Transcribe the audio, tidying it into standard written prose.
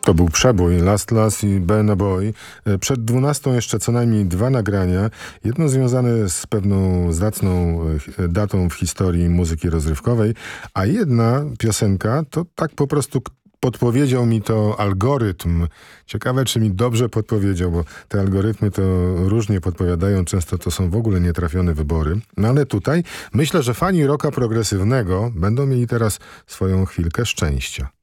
To był przebój Last Lass i Burna Boy. Przed 12 jeszcze co najmniej 2 nagrania. Jedno związane z pewną zacną datą w historii muzyki rozrywkowej, a jedna piosenka to tak po prostu podpowiedział mi to algorytm. Ciekawe, czy mi dobrze podpowiedział, bo te algorytmy to różnie podpowiadają. Często to są w ogóle nietrafione wybory. No ale tutaj myślę, że fani rocka progresywnego będą mieli teraz swoją chwilkę szczęścia.